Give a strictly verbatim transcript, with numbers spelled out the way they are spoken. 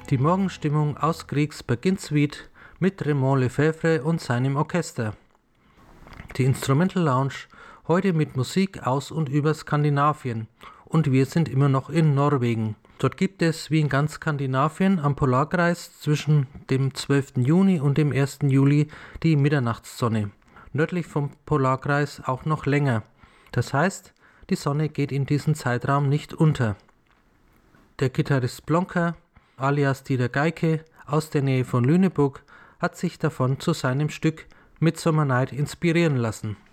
Die Morgenstimmung aus Griegs Beginsuite mit Raymond Lefebvre und seinem Orchester. Die Instrumental Lounge heute mit Musik aus und über Skandinavien. Und wir sind immer noch in Norwegen. Dort gibt es, wie in ganz Skandinavien, am Polarkreis zwischen dem zwölften Juni und dem ersten Juli die Mitternachtssonne. Nördlich vom Polarkreis auch noch länger. Das heißt, die Sonne geht in diesem Zeitraum nicht unter. Der Gitarrist Blonker, alias Dieter Geike, aus der Nähe von Lüneburg, hat sich davon zu seinem Stück Midsummer Night inspirieren lassen.